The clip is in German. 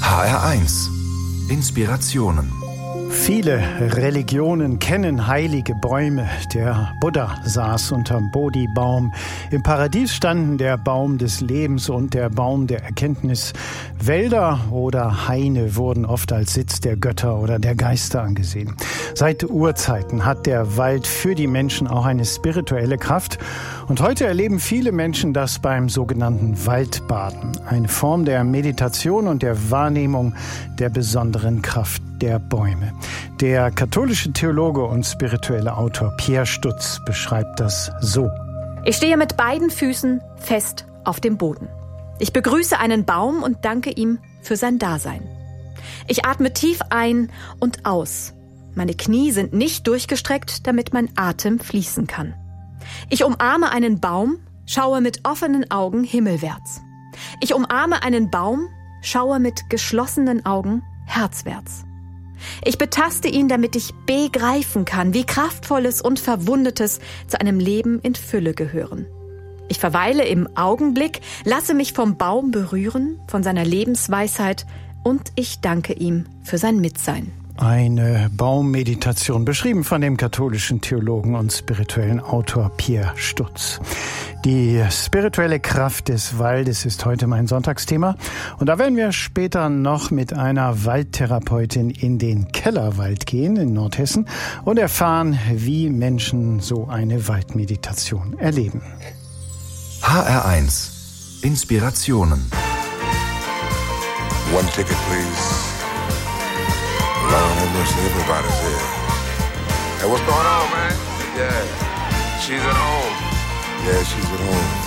HR1 Inspirationen. Viele Religionen kennen heilige Bäume. Der Buddha saß unterm Bodhi-Baum. Im Paradies standen der Baum des Lebens und der Baum der Erkenntnis. Wälder oder Haine wurden oft als Sitz der Götter oder der Geister angesehen. Seit Urzeiten hat der Wald für die Menschen auch eine spirituelle Kraft. Und heute erleben viele Menschen das beim sogenannten Waldbaden. Eine Form der Meditation und der Wahrnehmung der besonderen Kraft der Bäume. Der katholische Theologe und spirituelle Autor Pierre Stutz beschreibt das so. Ich stehe mit beiden Füßen fest auf dem Boden. Ich begrüße einen Baum und danke ihm für sein Dasein. Ich atme tief ein und aus. Meine Knie sind nicht durchgestreckt, damit mein Atem fließen kann. Ich umarme einen Baum, schaue mit offenen Augen himmelwärts. Ich umarme einen Baum, schaue mit geschlossenen Augen herzwärts. Ich betaste ihn, damit ich begreifen kann, wie Kraftvolles und Verwundetes zu einem Leben in Fülle gehören. Ich verweile im Augenblick, lasse mich vom Baum berühren, von seiner Lebensweisheit und ich danke ihm für sein Mitsein. Eine Baummeditation, beschrieben von dem katholischen Theologen und spirituellen Autor Pierre Stutz. Die spirituelle Kraft des Waldes ist heute mein Sonntagsthema. Und da werden wir später noch mit einer Waldtherapeutin in den Kellerwald gehen in Nordhessen und erfahren, wie Menschen so eine Waldmeditation erleben. HR1 Inspirationen. One ticket, please. Lord have mercy, everybody's here. Hey, what's going on, man? Yeah, she's at home. Yeah, she's at home.